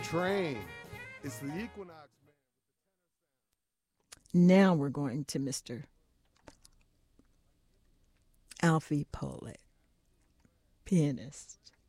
Train. It's the Equinox. Now we're going to Mr. Alfie Polet, pianist.